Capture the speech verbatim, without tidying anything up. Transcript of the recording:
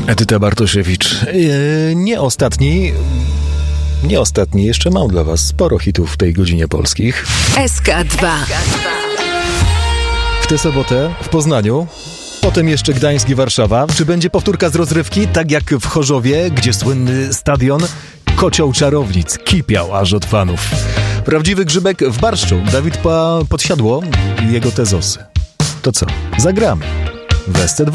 Edyta Bartosiewicz. Yy, nie ostatni, nie ostatni, jeszcze mam dla was sporo hitów w tej godzinie polskich. S K dwa. W tę sobotę w Poznaniu, potem jeszcze Gdańsk i Warszawa. Czy będzie powtórka z rozrywki, tak jak w Chorzowie, gdzie słynny stadion Kocioł Czarownic kipiał aż od fanów. Prawdziwy grzybek w barszczu. Dawid pa- Podsiadło i jego tezosy. To co? Zagramy w S C dwa.